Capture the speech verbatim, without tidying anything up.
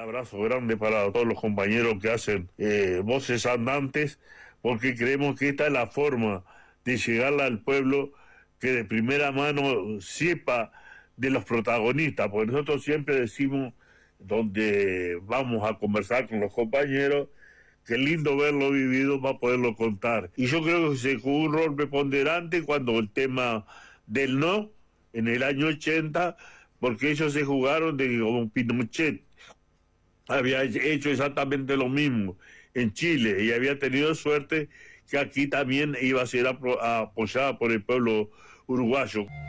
abrazo grande para todos los compañeros que hacen eh, Voces Andantes, porque creemos que esta es la forma de llegarle al pueblo, que de primera mano sepa de los protagonistas, porque nosotros siempre decimos, donde vamos a conversar con los compañeros, que es lindo verlo vivido para poderlo contar. Y yo creo que se jugó un rol preponderante cuando el tema del no, en el año ochenta, porque ellos se jugaron de como Pinochet había hecho exactamente lo mismo en Chile y había tenido suerte que aquí también iba a ser apro- apoyada por el pueblo uruguayo.